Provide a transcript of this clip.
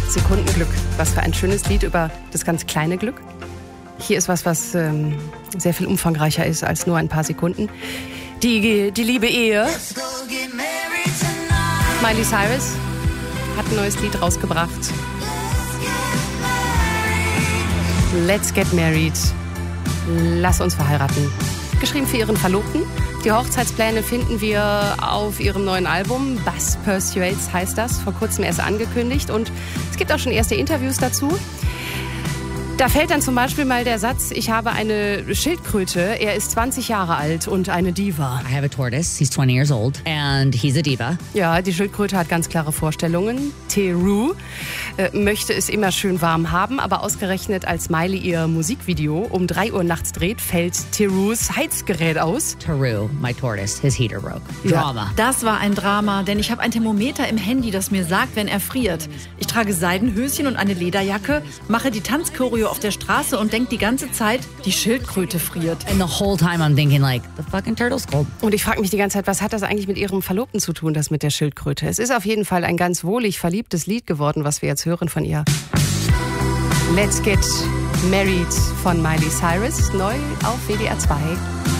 Sekunden Glück. Was für ein schönes Lied über das ganz kleine Glück. Hier ist was sehr viel umfangreicher ist als nur ein paar Sekunden. Die liebe Ehe. Miley Cyrus hat ein neues Lied rausgebracht. Let's Get Married. Lass uns verheiraten. Geschrieben für ihren Verlobten. Die Hochzeitspläne finden wir auf ihrem neuen Album. Buzz Persuades heißt das. Vor kurzem erst angekündigt. Und es gibt auch schon erste Interviews dazu. Da fällt dann zum Beispiel mal der Satz, ich habe eine Schildkröte, er ist 20 Jahre alt und eine Diva. I have a tortoise, he's 20 years old and he's a diva. Ja, die Schildkröte hat ganz klare Vorstellungen. Teru möchte es immer schön warm haben, aber ausgerechnet als Miley ihr Musikvideo um 3 Uhr nachts dreht, fällt Terus Heizgerät aus. Teru, my tortoise, his heater broke. Drama. Ja, das war ein Drama, denn ich habe ein Thermometer im Handy, das mir sagt, wenn er friert. Ich trage Seidenhöschen und eine Lederjacke, mache die Tanzchoreo auf der Straße und denke die ganze Zeit, die Schildkröte friert. And the whole time I'm thinking like, the fucking turtle's cold. Und ich frage mich die ganze Zeit, was hat das eigentlich mit ihrem Verlobten zu tun, das mit der Schildkröte? Es ist auf jeden Fall ein ganz wohlig verliebtes Lied geworden, was wir jetzt hören von ihr. Let's Get Married von Miley Cyrus, neu auf WDR 2.